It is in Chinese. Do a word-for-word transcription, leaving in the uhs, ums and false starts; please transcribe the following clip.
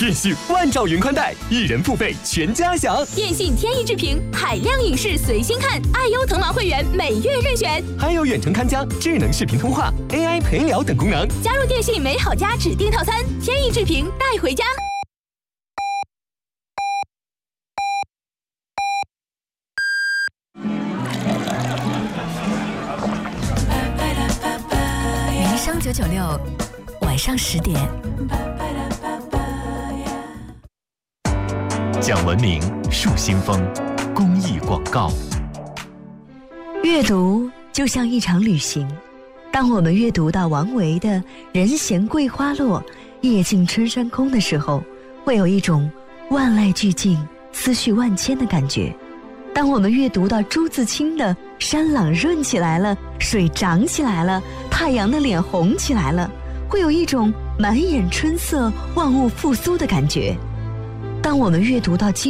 电信万兆云宽带，一人付费全家享。 电信天翼智屏，海量影视随心看，爱优腾芒会员每月任选， 还有远程看家、智能视频通话、A I 陪聊等功能。 加入电信美好家指定套餐，天翼智屏带回家。 民生九九六，晚上十点。 讲文明树新风，公益广告。 阅读就像一场旅行，当我们阅读到王维的“人闲桂花落，夜静春山空”的时候，会有一种万籁俱静、思绪万千的感觉。当我们阅读到朱自清的“山朗润起来了，水涨起来了，太阳的脸红起来了”，会有一种满眼春色、万物复苏的感觉。当我们阅读到金